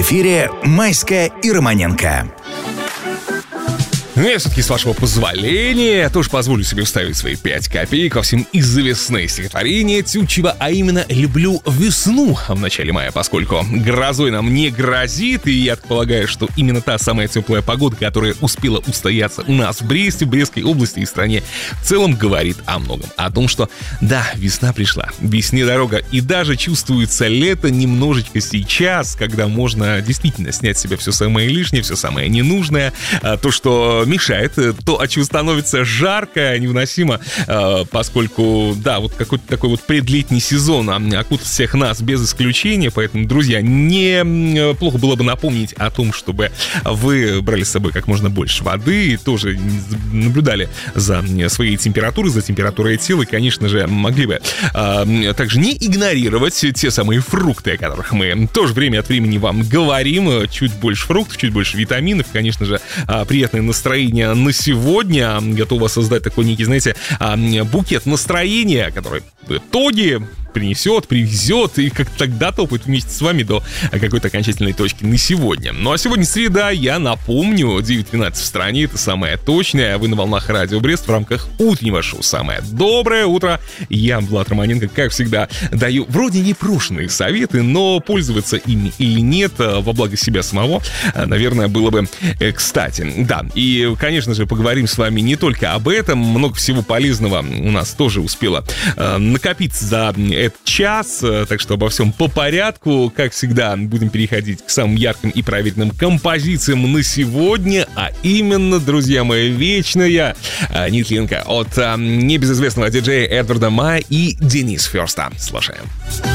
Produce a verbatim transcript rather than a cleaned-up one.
эфире «Майская и Романенко». Ну, я все-таки, с вашего позволения, тоже позволю себе вставить свои пять копеек во всем известное стихотворение Тютчева, а именно «Люблю весну» в начале мая, поскольку грозой нам не грозит, и я так полагаю, что именно та самая теплая погода, которая успела устояться у нас в Бресте, в Брестской области и стране в целом, говорит о многом. О том, что, да, весна пришла, весне дорога, и даже чувствуется лето немножечко сейчас, когда можно действительно снять с себя все самое лишнее, все самое ненужное, то, что мешает, то, от чего становится жарко, невыносимо, поскольку, да, вот какой-то такой вот предлетний сезон окутал всех нас без исключения, поэтому, друзья, не плохо было бы напомнить о том, чтобы вы брали с собой как можно больше воды и тоже наблюдали за своей температурой, за температурой тела, и, конечно же, могли бы также не игнорировать те самые фрукты, о которых мы тоже время от времени вам говорим, чуть больше фруктов, чуть больше витаминов, конечно же, приятное настроение на сегодня. Готова создать такой некий, знаете, букет настроения, который в итоге принесет, привезет и как тогда топает вместе с вами до какой-то окончательной точки на сегодня. Ну а сегодня среда, я напомню, девять двенадцать в стране, это самое точное. Вы на волнах Радио Брест в рамках утреннего шоу «Самое доброе утро». Я, Влад Романенко, как всегда, даю вроде непрошенные советы, но пользоваться ими или нет во благо себя самого, наверное, было бы кстати. Да, и, конечно же, поговорим с вами не только об этом. Много всего полезного у нас тоже успело накопиться за этот час, так что обо всем по порядку. Как всегда, будем переходить к самым ярким и проверенным композициям на сегодня, а именно, друзья мои, вечная нетленка от небезызвестного диджея Эдварда Мая и Денис Ферста. Слушаем.